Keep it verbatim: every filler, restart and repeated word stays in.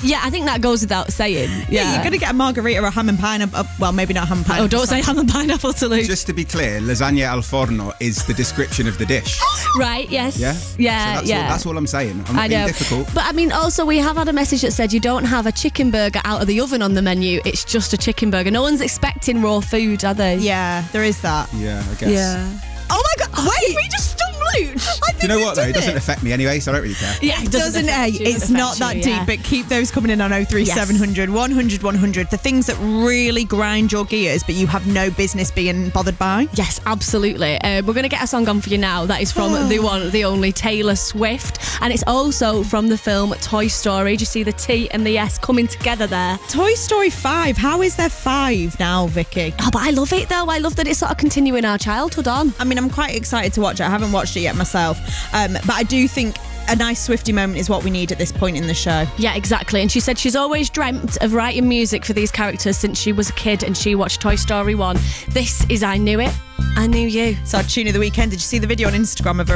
Yeah, I think that goes without saying. Yeah, Yeah, you're going to get a margarita or a ham and pineapple. Uh, well, maybe not ham and pineapple. Oh, don't say ham and pineapple to Luke. Just to be clear, lasagna al forno is the description of the dish. Right, yes. Yeah? Yeah, so that's yeah. All, that's all I'm saying. I'm not I being know. difficult. But I mean, also, we have had a message that said you don't have a chicken burger out of the oven on the menu. It's just a chicken burger. No one's expecting raw food, are they? Yeah, there is that. Yeah, I guess. Yeah. Oh my God, wait, we just stumbled. Do you know what, though? It doesn't affect me anyway, so I don't really care. Yeah, It doesn't, eh? affect you, It's doesn't not affect that you, deep, yeah. but keep those coming in on oh three seven hundred, one hundred, one hundred. The things that really grind your gears, but you have no business being bothered by. Yes, absolutely. Uh, we're going to get a song on for you now. That is from the one, the only Taylor Swift. And it's also from the film Toy Story. Do you see the T and the S coming together there? Toy Story five. How is there five now, Vicky? Oh, but I love it though. I love that it's sort of continuing our childhood on. I mean, I'm quite excited to watch it. I haven't watched it yet myself. Um, but I do think a nice Swiftie moment is what we need at this point in the show. Yeah, exactly. And she said she's always dreamt of writing music for these characters since she was a kid and she watched Toy Story one. This is I Knew It, I Knew You. So, tune of the weekend. Did you see the video on Instagram of her